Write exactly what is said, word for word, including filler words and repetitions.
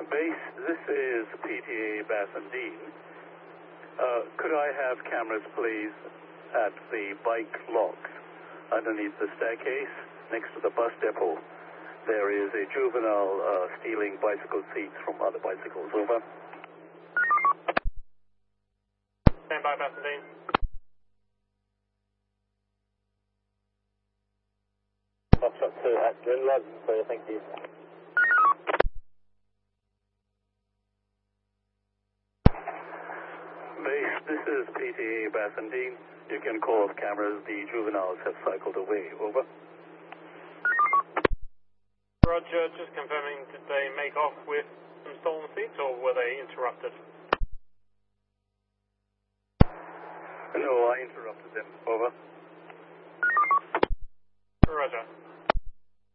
Base, this is P T A Bassendean. Uh, could I have cameras, please, at the bike locks underneath the staircase next to the bus depot? There is a juvenile uh, stealing bicycle seats from other bicycles. Over. Stand by, Bassendean. Foxtrot two at Glenlod, so thank you. Base, this is P T A Bassendean. You can call off cameras. The juveniles have cycled away. Over. Roger, just confirming, did they make off with some stolen seats or were they interrupted? No, I interrupted them. Over. Roger.